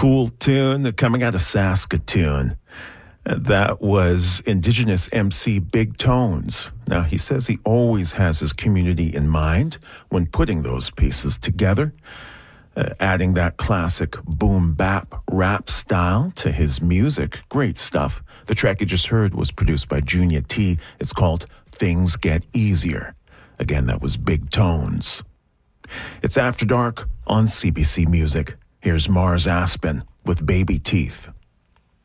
Cool tune coming out of Saskatoon. That was Indigenous MC Big Tones. Now, he says he always has his community in mind when putting those pieces together, adding that classic boom bap rap style to his music. Great stuff. The track you just heard was produced by Junior T. It's called Things Get Easier. Again, that was Big Tones. It's After Dark on CBC Music. Here's Mars Aspen with Baby Teeth.